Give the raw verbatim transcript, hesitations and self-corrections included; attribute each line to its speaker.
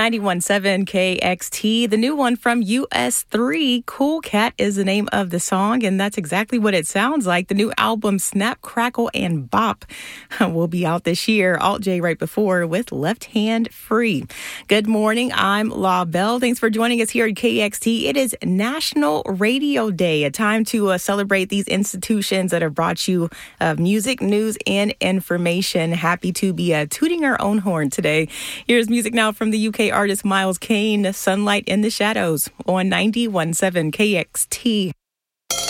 Speaker 1: ninety-one point seven K X T, the new one from U S three. Cool Cat is the name of the song, and that's exactly what it sounds like. The new album, Snap, Crackle, and Bop, will be out this year. Alt J right before with Left Hand Free. Good morning. I'm La Belle. Thanks for joining us here at K X T. It is National Radio Day, a time to uh, celebrate these institutions that have brought you uh, music, news, and information. Happy to be uh, tooting our own horn today. Here's music now from the U K artist Miles Kane, Sunlight in the Shadows on ninety-one point seven K X T.